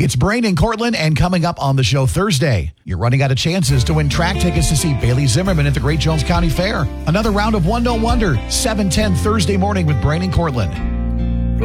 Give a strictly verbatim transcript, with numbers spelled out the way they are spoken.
It's Brain and Cortland, and coming up on the show Thursday, you're running out of chances to win track tickets to see Bailey Zimmerman at the Great Jones County Fair. Another round of One No Wonder, seven ten Thursday morning with Brain and Cortland.